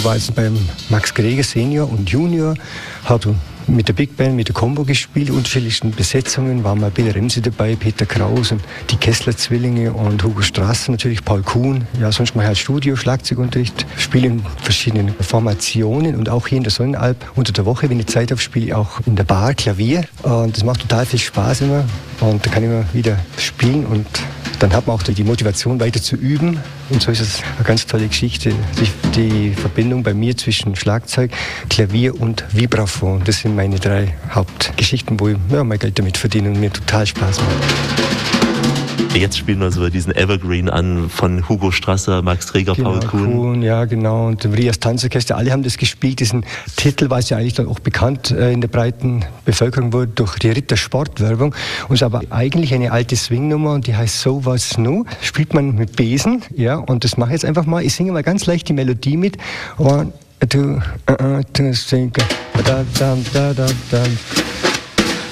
war jetzt beim Max Greger Senior und Junior, habe mit der Big Band, mit der Combo gespielt, unterschiedlichsten Besetzungen, waren mal Bill Remse dabei, Peter Kraus und die Kessler-Zwillinge und Hugo Strasser, natürlich Paul Kuhn. Ja, sonst mache ich halt Studio, Schlagzeugunterricht, spiele in verschiedenen Formationen und auch hier in der Sonnenalp unter der Woche, wenn ich Zeit habe, spiele ich auch in der Bar Klavier und das macht total viel Spaß immer und da kann ich immer wieder spielen und dann hat man auch die Motivation, weiter zu üben. Und so ist es eine ganz tolle Geschichte. Die Verbindung bei mir zwischen Schlagzeug, Klavier und Vibraphon. Das sind meine 3 Hauptgeschichten, wo ich mein Geld damit verdiene und mir total Spaß macht. Jetzt spielen wir so diesen Evergreen an von Hugo Strasser, Max Greger, genau, Paul Kuhn. Ja, genau. Und Rias Tanzorchester, alle haben das gespielt. Diesen Titel war es ja eigentlich dann auch bekannt in der breiten Bevölkerung wurde durch die Rittersportwerbung. Und es ist aber eigentlich eine alte Swingnummer und die heißt So Was Nu. Spielt man mit Besen, ja, und das mache ich jetzt einfach mal. Ich singe mal ganz leicht die Melodie mit. 1, 2, 3, 4.